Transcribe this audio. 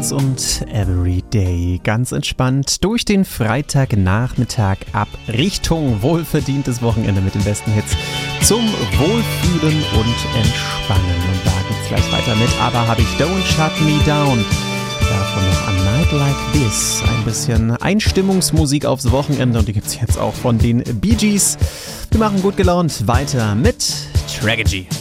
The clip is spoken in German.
und Everyday ganz entspannt durch den Freitagnachmittag ab Richtung wohlverdientes Wochenende mit den besten Hits zum Wohlfühlen und Entspannen. Und da geht's gleich weiter mit Aber habe ich Don't Shut Me Down. Davon noch A Night Like This. Ein bisschen Einstimmungsmusik aufs Wochenende und die gibt's jetzt auch von den Bee Gees. Wir machen gut gelaunt weiter mit Tragedy.